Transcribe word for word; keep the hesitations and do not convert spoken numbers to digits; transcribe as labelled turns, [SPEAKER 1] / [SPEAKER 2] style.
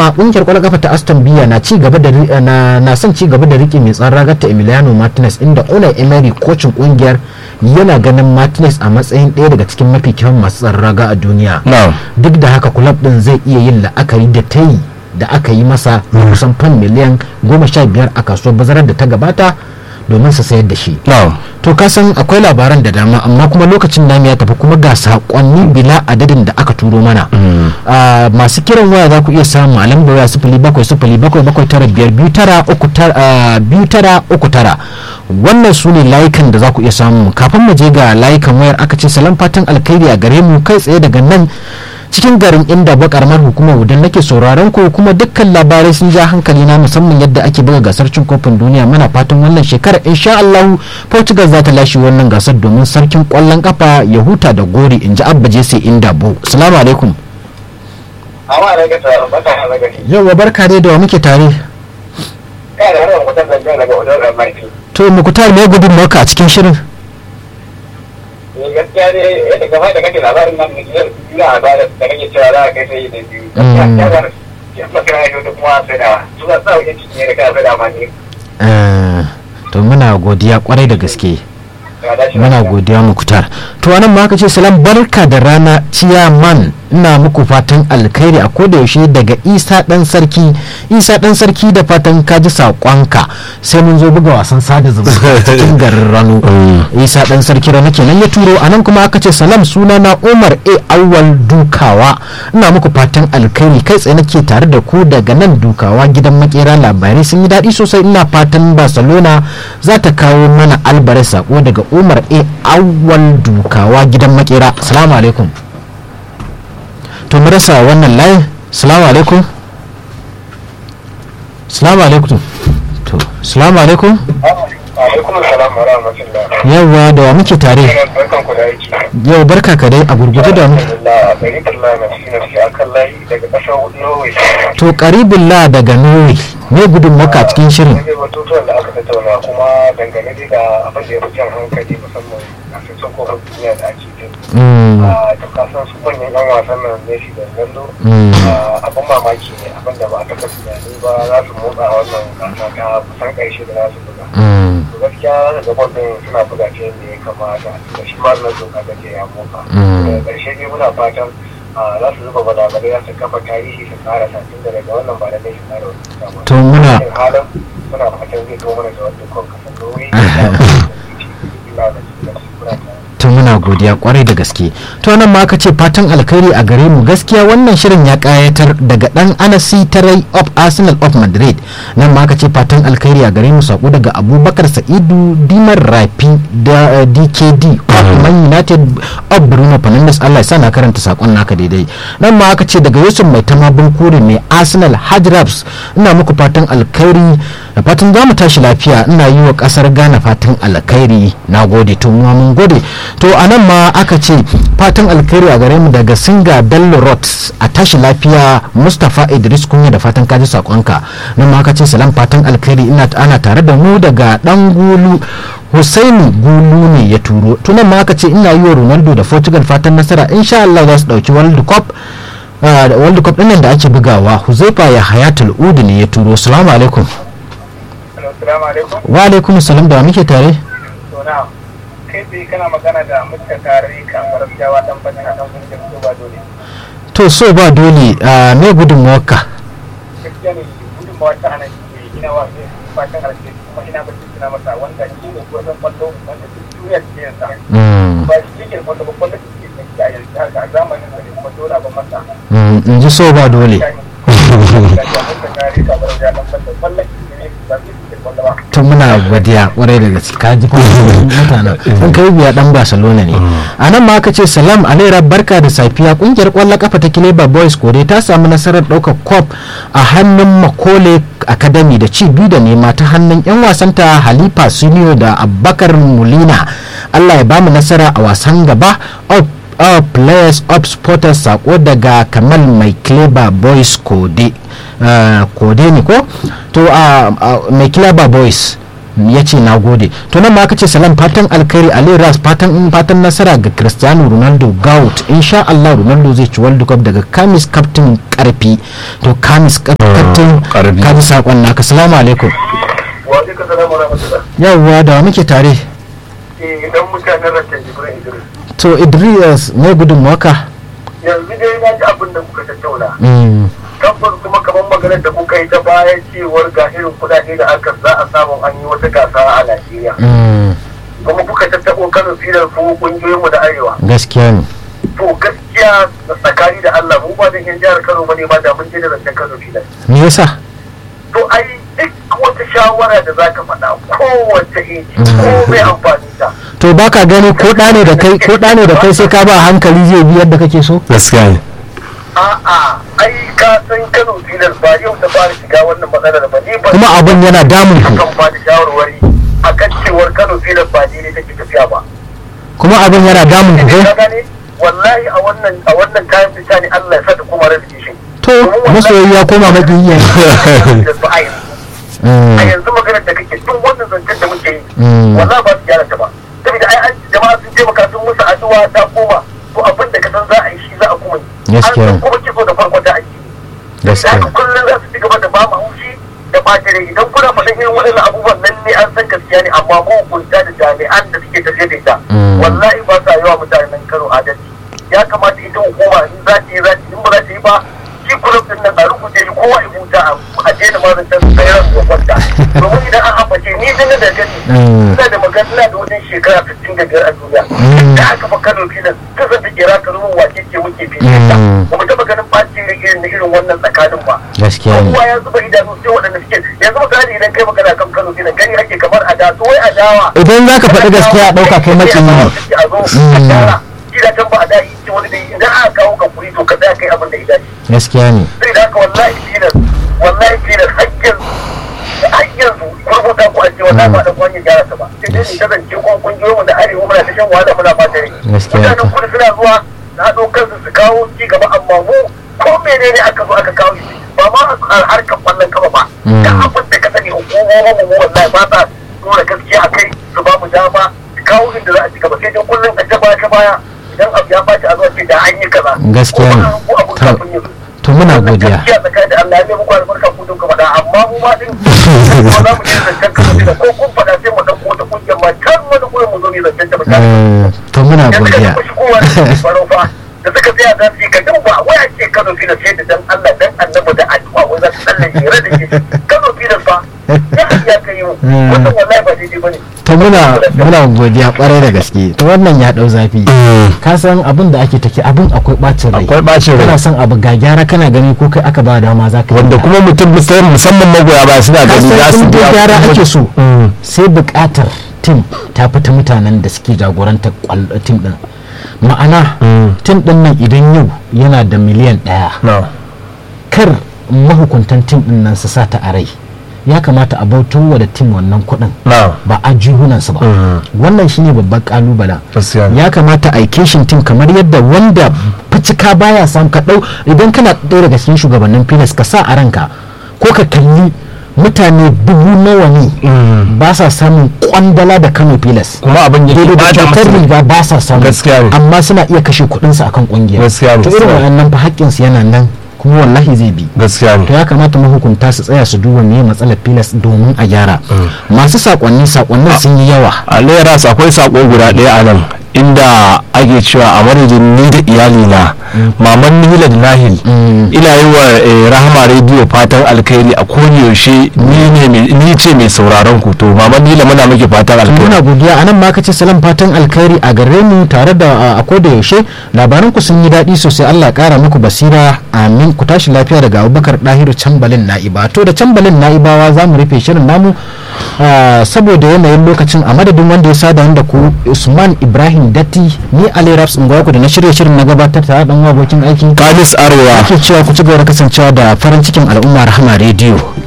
[SPEAKER 1] kuma kungiyar kwallon kafa ta Aston Villa na ci gaba da na, na son ci gaba da rike mai tsaron ragar ta Emiliano Martinez, inda Unai Emery kocin kungiyar yana ganin Martinez a matsayin ɗaya daga cikin mafi kyawun masu tsaron raga a duniya. Duk da haka kulab din zai iya yin la'akari da tayi da aka yi masa kusan fan miliyan goma sha biyar a kasuwar bazarar da ta gabata domin su sayar da shi. To kasan akwai labaran da dama, amma kuma lokacin namu ya tafi, kuma ga sakonni bila adadin da aka turo mana. Masu kiran waya za ku iya samu a lambar waya sifili bakwai sifili bakwai bakwai tara biyar biyu tara biyu tara uku tara. Wannan su ne layukan da za ku iya samu. Kafin mu je ga layukan wayar, aka ce salam fatan alkhairi a gare mu kai tsaye daga nan cikin garin inda ba karamar hukumar wudan nake sauraron ku, kuma dukkan labarai sun ja hankali na, musamman yadda ake buga gasar cin kofin duniya. Muna fatan wannan shekara insha Allah Portugal za ta lashe wannan gasar domin sarkin kwallon kafa ya huta da gori, inji Abba Jesse inda bo. Assalamu alaikum. Yauwa barka dai, da wa muke tare? To Mukutar, me gudun maka a cikin shirin?
[SPEAKER 2] gaskiya ne yadda gaba da kake labarin nan yana ba da kake cewa za a kai sai da biyu gaskiya da ya makara yau da kuma sai da su za su yi cikin da kai sai da mani.
[SPEAKER 1] To muna godiya kwarai da gaske, muna godiya Mukutar. To anan ma aka ce salam barka da rana ciyaman, ina muku fatan alkhairi a koda yaushe daga Isa dan sarki. Isa dan sarki, da fatan ka ji sakonka, sai mun zo buga wasan sada zumunta cikin garin Rano. Isa dan sarki Rano kenan ya turo. Anan kuma aka ce salam, suna na Umar A Awwal Dukawa, ina muku fatan alkhairi, kai tsaye nake tare da ku daga nan Dukawa gidan makera. Labarai sun yi daɗi sosai, ina fatan Barcelona za ta kawo mana Alvarez. Sako daga Umar A Awwal Dukawa gidan makera. Assalamu alaikum. To mu rasa wannan layin. Assalamu alaikum. Assalamu alaikum. To assalamu alaikum.
[SPEAKER 2] Alaikum assalam wa rahmatullah.
[SPEAKER 1] Yawwa, da wa muke tare?
[SPEAKER 2] Barkan ku da aiki.
[SPEAKER 1] Yau barka ka dai, a gurguje da mu. To qaribullah daga Norway, me gudun maka cikin shirin?
[SPEAKER 2] Ne batutuwan da aka tattauna kuma dangane da abin da ya fi jan hankali musamman a cikin kofin duniya da ake yi. A kasan su manyan yan wasan nan ne shi da Ronaldo, abin mamaki ne, abin da ba a taɓa tunani ba za su motsa wannan gasa ta kusan ƙarshe da za su buga. Gaskiya da gwamnatin suna buga ce ne ya kamata da shi ma na zoka da ke ya motsa. Daga ƙarshe ne muna fatan za su zuba balabalai, za su kafa tarihi su tsara satin da daga wannan ba da ne su tsara wani
[SPEAKER 1] to muna
[SPEAKER 2] halin muna fatan zai kawo mana da wani kwan kasan domin
[SPEAKER 1] to muna godiya kwarai da gaske. To nan ma aka ce fatan alkhairi a gare mu. Gaskiya wannan shirin ya kayatar, daga dan Anasi Tarai of Arsenal of Madrid. Nan ma aka ce fatan alkhairi a gare mu, sako daga Abubakar Sa'idu Dimar Rafi da D K D of Man United of Bruno Fernandes. Allah ya sa na karanta sakon naka daidai. Nan ma aka ce daga Yusuf Mai Tamabin Kore mai Arsenal Hajrabs, ina muku fatan alkhairi, da fatan za mu tashi lafiya. Ina yi wa kasar Ghana fatan alkhairi. Nagode, to mu mun gode. To a nan ma aka ce fatan alkhairi a gare mu daga Singa Bello Rots, a tashi lafiya. Mustapha Idris Kunya, da fatan kaji sakonka. Nan ma aka ce salam fatan alkhairi, ina ana tare da mu daga dan Gulu. Husaini Gulu ne ya turo. To nan ma aka ce ina yi wa Ronaldo da Portugal fatan nasara, insha Allah za su dauki World Cup. Uh, World Cup ɗin da ake bugawa. Huzaifa ya Hayatul Udu ne ya turo. Assalamu alaikum.
[SPEAKER 2] Assalamu alaikum.
[SPEAKER 1] Wa alaikum salam, da muke tare?
[SPEAKER 2] Kai tsaye kana magana da mutka tare kamar jawa dan fata dan kungiyar so ba dole.
[SPEAKER 1] To so ba dole, me gudun mawaka?
[SPEAKER 2] Gaskiya ne gudun mawaka ana ina wa fatan alheri, kuma ina ba tuna masa wanda shi ne ko san kwallo wanda duniya ke yin sa. Ba shi ke kwallo ba, kwallo ke yin sa yanzu haka a zamanin da kuma dole ba masa.
[SPEAKER 1] In ji so ba dole. To muna godiya kwarai da gaske, ka ji mutanen an kai biya dan Barcelona ne. A nan ma aka ce salam alaira, barka da safiya. Kungiyar kwallon kafa ta Kileba Boys Kore ta samu nasarar ɗaukar cup a hannun Makole Academy da ci biyu da nema ta hannun yan wasanta Halifa Sunio da Abubakar Mulina. Allah ya bamu nasara a wasan gaba. All players of supporters. Sako daga Kamal mai Kileba Boys Kode. Uh, kode ne ko to a uh, uh, mai Kilaba Boys ya ce na gode. To nan ma aka ce salam fatan alkhairi Ali Ras fatan fatan nasara ga Cristiano Ronaldo Gout insha Allah Ronaldo zai ci World Cup daga Kamis Captain Karfi. To Kamis Captain Karfi sakon naka. Assalamu alaikum.
[SPEAKER 2] Wa alaikum salam wa rahmatullah.
[SPEAKER 1] Yawwa da muke tare.
[SPEAKER 2] Eh idan mutanen rantan Jibril Idris.
[SPEAKER 1] To Idris mai gudun waka.
[SPEAKER 2] Yanzu dai na ji abin da kuka tattauna. Tabbas kuma kamar maganar da kuka yi ta baya cewar ga irin kudade da aka za a samu an yi wata gasa a Najeriya. Kuma kuka tattabo Kano filar ko kungiyoyin mu da Arewa.
[SPEAKER 1] Gaskiya ne.
[SPEAKER 2] To gaskiya tsakani da Allah mu ba da yan jihar Kano bane ba da mun je da zancen Kano filar.
[SPEAKER 1] Me yasa?
[SPEAKER 2] To ai duk wata shawara da zaka faɗa kowace iri ko mai amfani ta.
[SPEAKER 1] To baka gani ko ɗane da kai ko ɗane da kai sai ka ba hankali zai bi yadda kake so?
[SPEAKER 3] Gaskiya ne.
[SPEAKER 2] A'a ai ka san Kano filar ba yau ta fara shiga wannan matsalar ba ni ba.
[SPEAKER 1] Kuma abin yana damun ku.
[SPEAKER 2] Kan ba da shawarwari akan cewar Kano filar ba ne take tafiya ba.
[SPEAKER 1] Kuma abin yana damun ku ko?
[SPEAKER 2] Wallahi a wannan a wannan kayan fita ne Allah ya saka kuma rabi shi.
[SPEAKER 1] To masoyi ya koma makiyi.
[SPEAKER 2] A yanzu maganar da kake duk wannan zancen da muke yi wallahi ba su gyara ta ba. Saboda ai jama'a sun taimaka sun musu addu'a ta koma to abin da ka san za a yi shi za a kuma yi.
[SPEAKER 1] Gaskiya.
[SPEAKER 2] An kuma kiso da farko ta aiki.
[SPEAKER 1] Gaskiya.
[SPEAKER 2] Da kullum za su ci gaba da ba mu haushi da ɓacere idan kuna faɗin irin waɗannan abubuwan nan ne an san gaskiya ne amma mu hukunta da jami'an da suke tafiye da ita. Wallahi ba sa yawa mutanen Kano adalci. Ya kamata ita hukuma in za ta yi za ta yi in ba za ta yi ba shi kulub din nan a rubuce shi kowa ya huta a daina ma zancen su kai ran kwanta. Domin idan an ambace ni dana da gani ina da magana ina da wajen shekara sittin da biyar a duniya. Da aka fa Kano filan kasan da kera ka rumun wace ce muke fiye ta. Ba mu taɓa ganin ɓacin da irin irin wannan tsakanin ba.
[SPEAKER 1] Gaskiya ne.
[SPEAKER 2] Kowa ya zuba idanu sai waɗanda suke yanzu misali idan kai magana kan Kano filan gani ake kamar a da wai a dawa.
[SPEAKER 1] Idan za ka faɗi gaskiya a ɗauka kai makiyi ne.
[SPEAKER 2] A zo a tara. Ina can ba a da yi wani da idan aka kawo ka kuri to ka tsaya kai abin da ya dace.
[SPEAKER 1] Gaskiya ne.
[SPEAKER 2] Sai da haka wallahi filan wallahi filan hakkin hakkin su rubuta ku a ce wallahi ba da kwanye gyara ta ba. Sai dai ni kasance ko kungiyoyin da arewa muna ta shan wahala muna fata ne.
[SPEAKER 1] Gaskiya.
[SPEAKER 2] Mutanen kudu suna zuwa na haɗo kansu su kawo ci gaba amma mu ko menene aka zo aka kawo shi ba ma a harkar kwallon kama ba. Da abin da ka sani hukumomin mu wallahi ba sa nuna gaskiya a kai su ba mu dama su kawo inda za a ci gaba sai dai kullum a ta baya ta baya idan abu ya baci a zuwa ce da an yi kaza.
[SPEAKER 1] Gaskiya ne. To muna godiya.
[SPEAKER 2] Gaskiya tsakanin da Allah ne muku albarka ku duka faɗa amma mu ma din ba za mu je zancen kasa da ko kun faɗa sai mu ɗauko wata kungiyar ma can wani gurin mu zo ne zancen ta ba.
[SPEAKER 1] To muna godiya.
[SPEAKER 2] Da suka tsaya za su yi ka duba wai ake Kano fi da sai da dan Allah dan annabi da addu'a wai za su tsallan jere da ke Kano fi da fa ya kai mu wannan wallahi ba daidai bane.
[SPEAKER 1] To muna muna godiya kwarai da gaske. To wannan ya dau zafi. Ka san abin da ake take abin akwai bacin rai.
[SPEAKER 3] Akwai bacin rai.
[SPEAKER 1] Kana son abu ga gyara kana gani ko kai aka ba dama za ka yi.
[SPEAKER 3] Wanda kuma mutum musamman magoya ba suna gani za su
[SPEAKER 1] ga gyara ake so. Sai buƙatar tim ta fita mutanen da suke jagorantar tim din. Ma'ana tim din nan idan yau yana da miliyan ɗaya kar mahukuntan tim din nan su sa ta a rai ya kamata a bautowa da tim wannan kuɗin ba a jihunansu ba. Wannan shine babban kalubala. Ya kamata a kishin tim kamar yadda wanda ficika baya samu ka ɗau idan kana ɗaya daga cikin shugabannin filas ka sa a ranka ko ka kalli mutane dubu nawa ne ba sa samun kwandala da Kano Pilas
[SPEAKER 3] kuma abin yake
[SPEAKER 1] ba da kyautar riga ba sa samu amma suna iya kashe kuɗinsu akan kungiya. To irin wannan fa haƙƙin su yana nan kuma wallahi zai bi.
[SPEAKER 3] Gaskiya ne.
[SPEAKER 1] To ya kamata mahukunta su tsaya su duba me matsalar Pilas domin a gyara. Masu sakonni sakonnin sun yi yawa.
[SPEAKER 3] A Leras akwai sako guda ɗaya a nan inda ake cewa a madadin ni da iyalina maman Nihila da Nahil ina yi wa Rahama Radio fatan alkhairi a yaushe ni ce mai sauraron ku. To maman Nihila muna miki fatan alkhairi.
[SPEAKER 1] Muna godiya anan ma kace salam fatan alkhairi a gare mu tare da a koda yaushe labaran ku sun yi daɗi sosai Allah ƙara muku basira amin ku tashi lafiya daga Abubakar Dahiru Cambalin Na'iba. To da Cambalin Na'ibawa za mu rufe shirin namu saboda yanayin lokacin a madadin wanda ya sada da ku Usman Ibrahim Datti ni Ali Raps Ngwaku da na shirye shirin na gabatar tare da abokin aiki
[SPEAKER 3] Kalis Arewa
[SPEAKER 1] ake cewa ku ci gaba da kasancewa da farin cikin al'umma Rahama Radio.